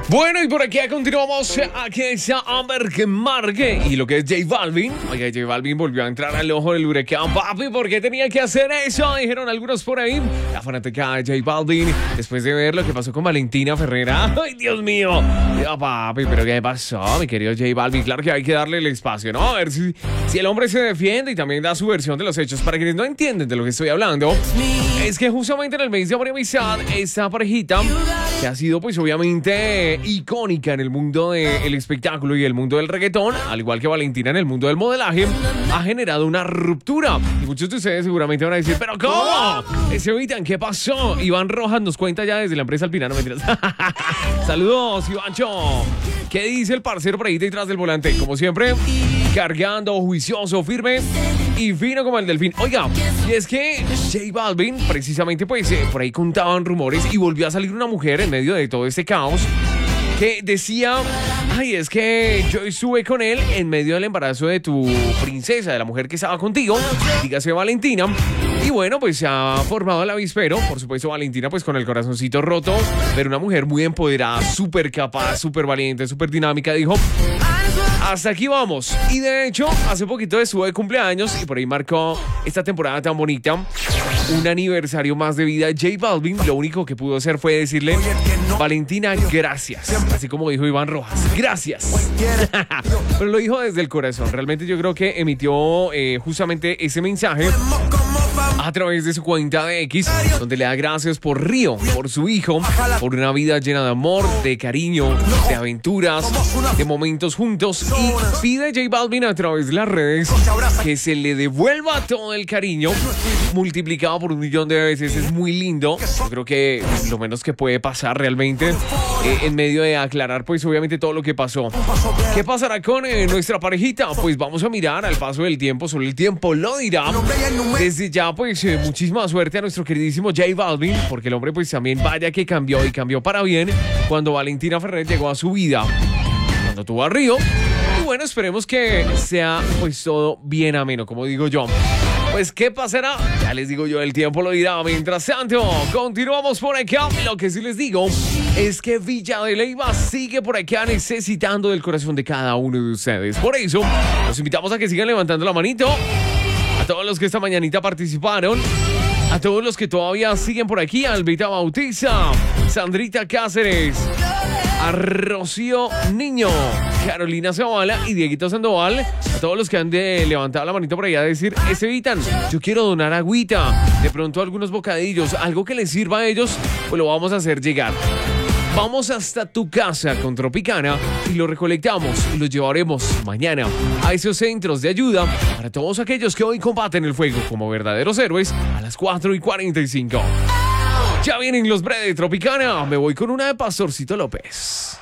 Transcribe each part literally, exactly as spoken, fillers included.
Bueno, y por aquí continuamos. Aquí está Amber que marque. Y lo que es J Balvin. Oiga, J Balvin volvió a entrar al ojo del huracán. Papi, ¿por qué tenía que hacer eso? Dijeron algunos por ahí. La fanática de J Balvin, después de ver lo que pasó con Valentina Ferrera. ¡Ay, Dios mío! Ya, papi, ¿pero qué pasó, mi querido J Balvin? Claro que hay que darle el espacio, ¿no? A ver si, si el hombre se defiende y también da su versión de los hechos. Para quienes no entienden de lo que estoy hablando, es que justamente en el mes de amor y amistad, esta parejita, que ha sido pues obviamente icónica en el mundo del espectáculo y el mundo del reggaetón, al igual que Valentina en el mundo del modelaje, ha generado una ruptura. Y muchos de ustedes seguramente van a decir, ¿pero cómo? Ese Vitan, ¿qué pasó? Iván Rojas nos cuenta ya desde la empresa Alpina, no mentiras. Saludos, Ivancho. ¿Qué dice el parcero por ahí detrás del volante? Como siempre, cargando, juicioso, firme y fino como el delfín. Oiga, y es que J Balvin, precisamente, pues, eh, por ahí contaban rumores y volvió a salir una mujer en medio de todo este caos que decía, ay, es que yo estuve con él en medio del embarazo de tu princesa, de la mujer que estaba contigo, dígase Valentina. Y bueno, pues se ha formado el avispero. Por supuesto, Valentina, pues con el corazoncito roto, pero una mujer muy empoderada, súper capaz, súper valiente, súper dinámica, dijo, hasta aquí vamos. Y de hecho, hace poquito estuvo de cumpleaños y por ahí marcó esta temporada tan bonita, un aniversario más de vida de J Balvin. Lo único que pudo hacer fue decirle, Valentina, gracias. Así como dijo Iván Rojas, gracias. Pero lo dijo desde el corazón. Realmente yo creo que emitió eh, justamente ese mensaje a través de su cuenta de X, donde le da gracias por Río, por su hijo, por una vida llena de amor, de cariño, de aventuras, de momentos juntos, y pide a J Balvin a través de las redes que se le devuelva todo el cariño multiplicado por un millón de veces. Es muy lindo. Yo creo que lo menos que puede pasar realmente eh, en medio de aclarar pues obviamente todo lo que pasó. ¿Qué pasará con eh, nuestra parejita? Pues vamos a mirar al paso del tiempo, solo el tiempo lo dirá. Desde ya pues eh, muchísima suerte a nuestro queridísimo J Balvin, porque el hombre pues también vaya que cambió y cambió para bien cuando Valentina Ferrer llegó a su vida, cuando tuvo a Río. Y bueno, esperemos que sea pues todo bien ameno, como digo yo. Pues, ¿qué pasará? Ya les digo yo, el tiempo lo dirá. Mientras tanto, continuamos por acá. Lo que sí les digo es que Villa de Leyva sigue por acá necesitando del corazón de cada uno de ustedes. Por eso, los invitamos a que sigan levantando la manito. A todos los que esta mañanita participaron. A todos los que todavía siguen por aquí. Albita Bautiza, Sandrita Cáceres, a Rocío Niño, Carolina Zavala y Dieguito Sandoval. A todos los que han de levantado la manita por allá a decir, ese Vitan, yo quiero donar agüita, de pronto algunos bocadillos, algo que les sirva a ellos, pues lo vamos a hacer llegar. Vamos hasta tu casa con Tropicana y lo recolectamos y lo llevaremos mañana a esos centros de ayuda para todos aquellos que hoy combaten el fuego como verdaderos héroes a las cuatro y cuarenta y cinco. Ya vienen los breves de Tropicana. Me voy con una de Pastorcito López.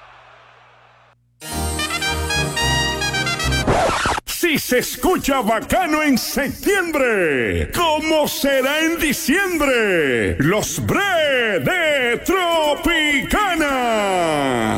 Si se escucha bacano en septiembre, ¿cómo será en diciembre? Los Bre de Tropicana.